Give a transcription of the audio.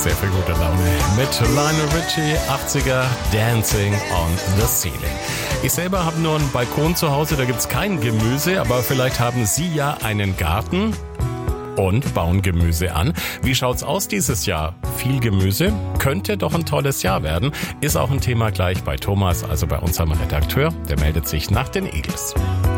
Sehr viel gute Laune mit Lionel Richie, 80er, Dancing on the Ceiling. Ich selber habe nur einen Balkon zu Hause, da gibt's kein Gemüse, aber vielleicht haben Sie ja einen Garten und bauen Gemüse an. Wie schaut's aus dieses Jahr? Viel Gemüse? Könnte doch ein tolles Jahr werden. Ist auch ein Thema gleich bei Thomas, also bei unserem Redakteur. Der meldet sich nach den Eagles.